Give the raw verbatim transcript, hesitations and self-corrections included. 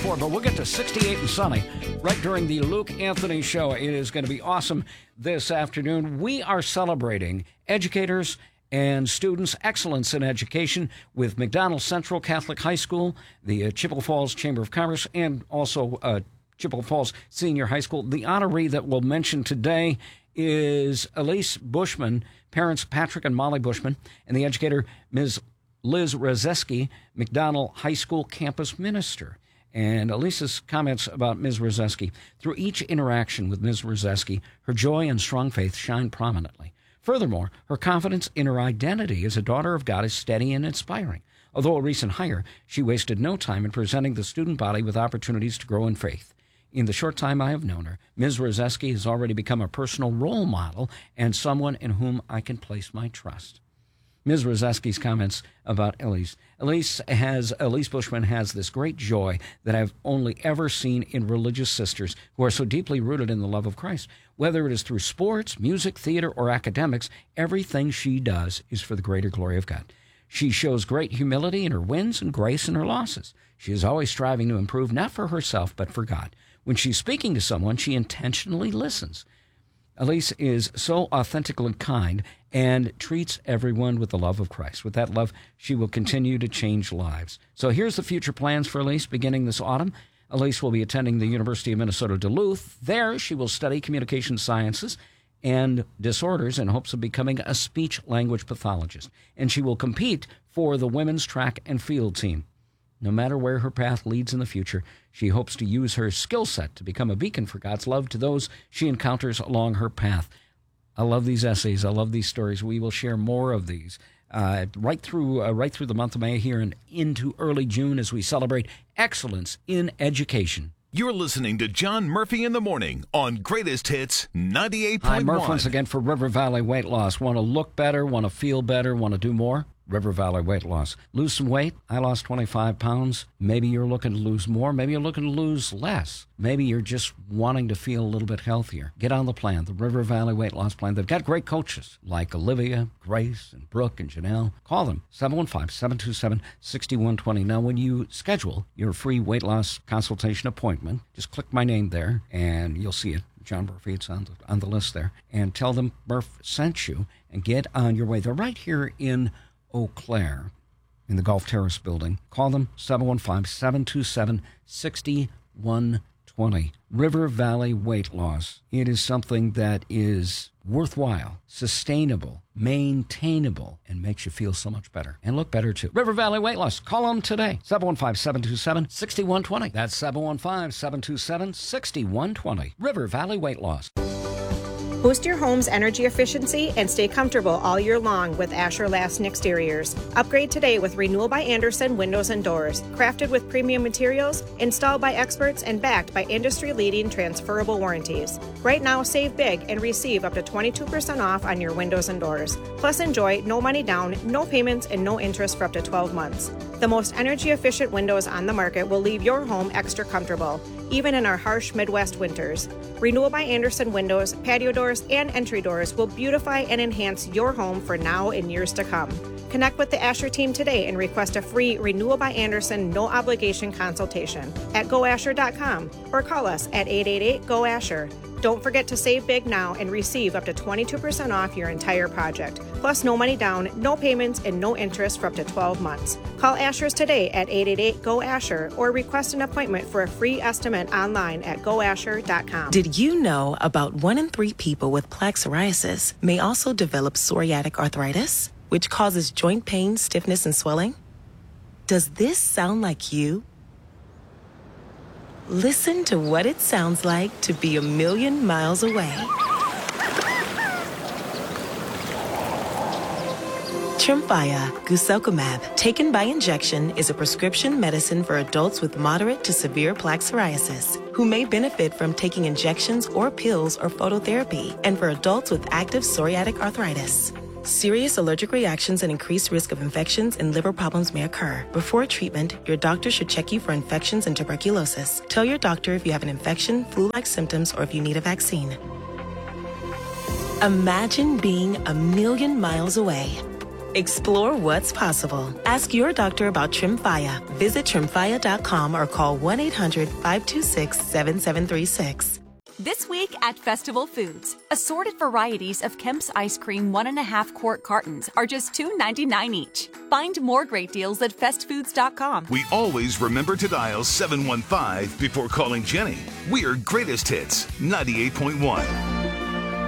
sixty-four, but we'll get to sixty-eight and sunny right during the Luke Anthony Show. It is going to be awesome this afternoon. We are celebrating educators and students' excellence in education with McDonald Central Catholic High School, the uh, Chippewa Falls Chamber of Commerce, and also uh, Chippewa Falls Senior High School. The honoree that we'll mention today is Elise Bushman, parents Patrick and Molly Bushman, and the educator, Miz Liz Rozeski, McDonald High School campus minister. And Elise's comments about Miz Rozeski: through each interaction with Miz Rozeski, her joy and strong faith shine prominently. Furthermore, her confidence in her identity as a daughter of God is steady and inspiring. Although a recent hire, she wasted no time in presenting the student body with opportunities to grow in faith. In the short time I have known her, Miz Rozeski has already become a personal role model and someone in whom I can place my trust. Miz Rozeski's comments about Elise. Elise has, Elise Bushman has this great joy that I've only ever seen in religious sisters who are so deeply rooted in the love of Christ. Whether it is through sports, music, theater, or academics, everything she does is for the greater glory of God. She shows great humility in her wins and grace in her losses. She is always striving to improve, not for herself, but for God. When she's speaking to someone, she intentionally listens. Elise is so authentically kind and treats everyone with the love of Christ. With that love, she will continue to change lives. So here's the future plans for Elise beginning this autumn. Elise will be attending the University of Minnesota Duluth. There, she will study communication sciences and disorders in hopes of becoming a speech-language pathologist. And she will compete for the women's track and field team. No matter where her path leads in the future, she hopes to use her skill set to become a beacon for God's love to those she encounters along her path. I love these essays. I love these stories. We will share more of these uh, right through uh, right through the month of May here and into early June as we celebrate excellence in education. You're listening to John Murphy in the Morning on Greatest Hits ninety-eight point one. Hi, Murph once again for River Valley Weight Loss. Want to look better, want to feel better, want to do more? River Valley Weight Loss. Lose some weight. I lost twenty-five pounds. Maybe you're looking to lose more. Maybe you're looking to lose less. Maybe you're just wanting to feel a little bit healthier. Get on the plan, the River Valley Weight Loss Plan. They've got great coaches like Olivia, Grace, and Brooke, and Janelle. Call them, seven one five, seven two seven, six one two zero. Now, when you schedule your free weight loss consultation appointment, just click my name there, and you'll see it. John Murphy, it's on the, on the list there. And tell them Murph sent you, and get on your way. They're right here in Eau Claire in the Gulf Terrace building. Call them, seven one five, seven two seven, six one two zero. River Valley Weight Loss. It is something that is worthwhile, sustainable, maintainable, and makes you feel so much better and look better too. River Valley Weight Loss. Call them today, seven one five, seven two seven, six one two zero. That's seven one five, seven two seven, six one two zero. River Valley Weight Loss. Boost your home's energy efficiency and stay comfortable all year long with Asher Lasting Exteriors. Upgrade today with Renewal by Andersen Windows and Doors. Crafted with premium materials, installed by experts, and backed by industry-leading transferable warranties. Right now, save big and receive up to twenty-two percent off on your windows and doors. Plus, enjoy no money down, no payments, and no interest for up to twelve months. The most energy-efficient windows on the market will leave your home extra comfortable, even in our harsh Midwest winters. Renewal by Andersen windows, patio doors, and entry doors will beautify and enhance your home for now and years to come. Connect with the Asher team today and request a free Renewal by Andersen no-obligation consultation at go asher dot com or call us at eight eight eight, G O, ASHER. Don't forget to save big now and receive up to twenty-two percent off your entire project. Plus, no money down, no payments, and no interest for up to twelve months. Call Asher's today at eight eight eight, G O, ASHER or request an appointment for a free estimate online at go asher dot com. Did you know about one in three people with plaque psoriasis may also develop psoriatic arthritis, which causes joint pain, stiffness, and swelling? Does this sound like you? Listen to what it sounds like to be a million miles away. Tremfya guselkumab, taken by injection, is a prescription medicine for adults with moderate to severe plaque psoriasis who may benefit from taking injections or pills or phototherapy, and for adults with active psoriatic arthritis. Serious allergic reactions and increased risk of infections and liver problems may occur. Before treatment, your doctor should check you for infections and tuberculosis. Tell your doctor if you have an infection, flu-like symptoms, or if you need a vaccine. Imagine being a million miles away. Explore what's possible. Ask your doctor about Tremfya. Visit tremfya dot com or call one eight hundred five two six seven seven three six. This week at Festival Foods, assorted varieties of Kemp's ice cream one and a half quart cartons are just two ninety-nine each. Find more great deals at fest foods dot com. We always remember to dial seven one five before calling Jenny. We're Greatest Hits ninety-eight point one.